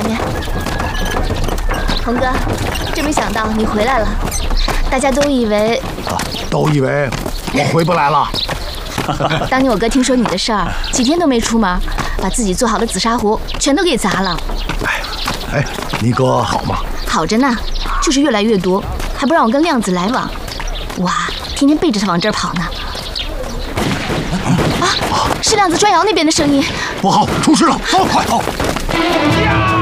边。鹏哥，真没想到你回来了，大家都以为我回不来了。 当年我哥听说你的事儿，几天都没出门，把自己做好的紫砂壶全都给砸了。 哎，你哥好吗？ 好着呢，就是越来越多，还不让我跟亮子来往。哇，天天背着他往这儿跑呢。啊，是亮子砖窑那边的声音。 不好，出事了！快跑！